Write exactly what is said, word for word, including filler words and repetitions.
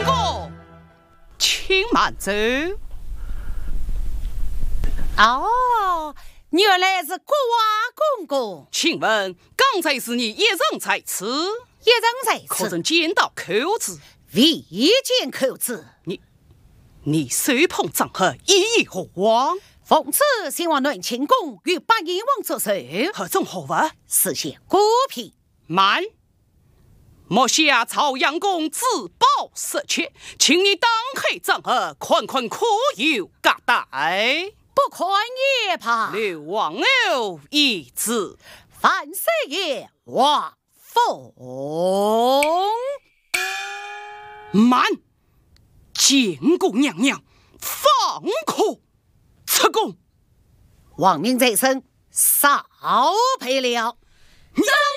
公，请慢走。 哦，原来是国王公公。 请问刚才是你一人在此？ 一人在此， 可曾见到扣子？ 未见扣子。 你，你手捧账盒，意义何往？ 奉旨先王暖庆公与八阎王作手， 何种何物？ 实现孤僻。 慢！莫下朝阳公自报失窃，请你当黑账盒，款款可有夹带？ 不宽也怕。 刘王后一字， 范四爷望风。 慢！见过娘娘，放可出宫。 王明在身，少赔了。